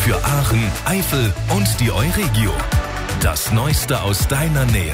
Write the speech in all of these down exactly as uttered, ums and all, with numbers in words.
Für Aachen, Eifel und die Euregio. Das Neueste aus deiner Nähe.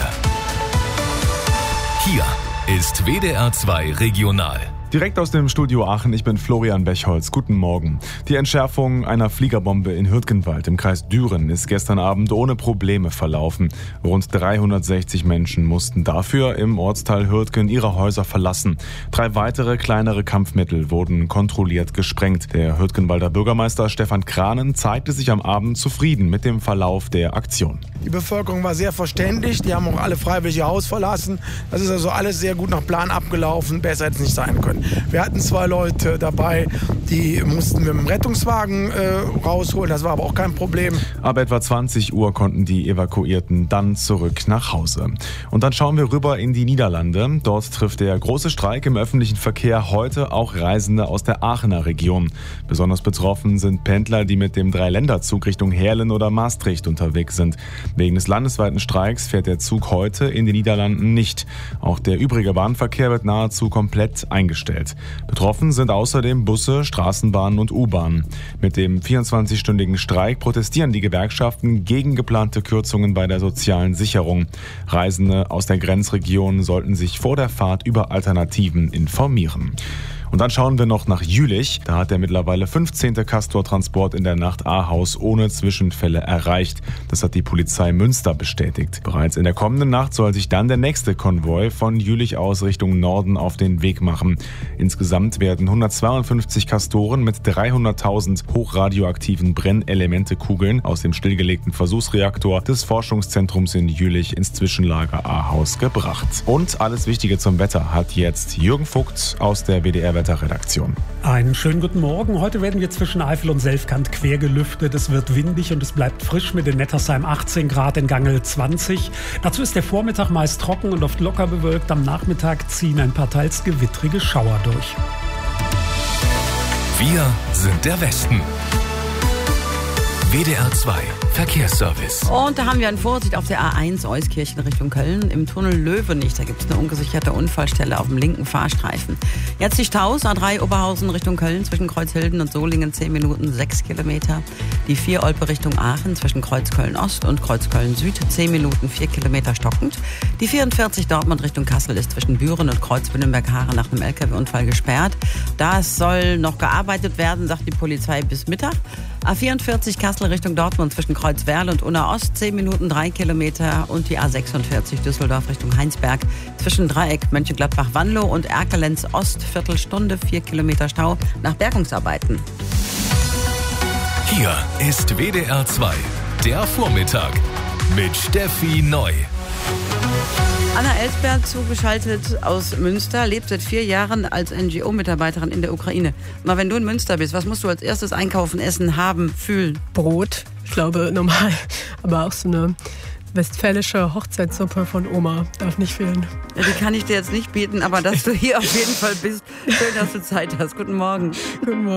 Hier ist W D R zwei Regional. Direkt aus dem Studio Aachen, ich bin Florian Bechholz. Guten Morgen. Die Entschärfung einer Fliegerbombe in Hürtgenwald im Kreis Düren ist gestern Abend ohne Probleme verlaufen. Rund dreihundertsechzig Menschen mussten dafür im Ortsteil Hürtgen ihre Häuser verlassen. Drei weitere kleinere Kampfmittel wurden kontrolliert gesprengt. Der Hürtgenwalder Bürgermeister Stefan Kranen zeigte sich am Abend zufrieden mit dem Verlauf der Aktion. Die Bevölkerung war sehr verständig, die haben auch alle freiwillig ihr Haus verlassen. Das ist also alles sehr gut nach Plan abgelaufen, besser hätte es nicht sein können. Wir hatten zwei Leute dabei, die mussten wir mit dem Rettungswagen äh, rausholen, das war aber auch kein Problem. Ab etwa zwanzig Uhr konnten die Evakuierten dann zurück nach Hause. Und dann schauen wir rüber in die Niederlande. Dort trifft der große Streik im öffentlichen Verkehr heute auch Reisende aus der Aachener Region. Besonders betroffen sind Pendler, die mit dem Dreiländerzug Richtung Heerlen oder Maastricht unterwegs sind. Wegen des landesweiten Streiks fährt der Zug heute in den Niederlanden nicht. Auch der übrige Bahnverkehr wird nahezu komplett eingestellt. Betroffen sind außerdem Busse, Straßenbahnen und U-Bahnen. Mit dem vierundzwanzigstündigen Streik protestieren die Gewerkschaften gegen geplante Kürzungen bei der sozialen Sicherung. Reisende aus der Grenzregion sollten sich vor der Fahrt über Alternativen informieren. Und dann schauen wir noch nach Jülich. Da hat der mittlerweile fünfzehnte Castor-Transport in der Nacht Ahaus ohne Zwischenfälle erreicht. Das hat die Polizei Münster bestätigt. Bereits in der kommenden Nacht soll sich dann der nächste Konvoi von Jülich aus Richtung Norden auf den Weg machen. Insgesamt werden hundertzweiundfünfzig Castoren mit dreihunderttausend hochradioaktiven Brennelementekugeln aus dem stillgelegten Versuchsreaktor des Forschungszentrums in Jülich ins Zwischenlager Ahaus gebracht. Und alles Wichtige zum Wetter hat jetzt Jürgen Vogt aus der W D R Wetterredaktion. Einen schönen guten Morgen. Heute werden wir zwischen Eifel und Selfkant quer gelüftet. Es wird windig und es bleibt frisch mit in Nettersheim achtzehn Grad, in Gangel zwanzig. Dazu ist der Vormittag meist trocken und oft locker bewölkt. Am Nachmittag ziehen ein paar teils gewittrige Schauer durch. Wir sind der Westen. W D R zwei Verkehrsservice. Und da haben wir eine Vorsicht auf der A eins Euskirchen Richtung Köln. Im Tunnel Löwenich, da gibt es eine ungesicherte Unfallstelle auf dem linken Fahrstreifen. Jetzt die Staus, A drei Oberhausen Richtung Köln zwischen Kreuzhilden und Solingen zehn Minuten, sechs Kilometer. Die vier Olpe Richtung Aachen zwischen Kreuzköln Ost und Kreuzköln Süd zehn Minuten, vier Kilometer stockend. Die vierundvierzig Dortmund Richtung Kassel ist zwischen Büren und Kreuzbünnenberg-Haare nach einem L K W-Unfall gesperrt. Das soll noch gearbeitet werden, sagt die Polizei bis Mittag. A vierundvierzig Kassel Richtung Dortmund zwischen Kreuzwerl und Unna Ost zehn Minuten, drei Kilometer. Und die A sechsundvierzig Düsseldorf Richtung Heinsberg zwischen Dreieck Mönchengladbach-Wanlo und Erkelenz Ost Viertelstunde, vier Kilometer Stau nach Bergungsarbeiten. Hier ist W D R zwei, der Vormittag mit Steffi Neu. Anna Elsberg, zugeschaltet aus Münster, lebt seit vier Jahren als N G O-Mitarbeiterin in der Ukraine. Mal, wenn du in Münster bist, was musst du als erstes einkaufen, essen, haben, fühlen? Brot, ich glaube normal, aber auch so eine westfälische Hochzeitssuppe von Oma darf nicht fehlen. Ja, die kann ich dir jetzt nicht bieten, aber dass du hier auf jeden Fall bist. Schön, dass du Zeit hast. Guten Morgen. Guten Morgen.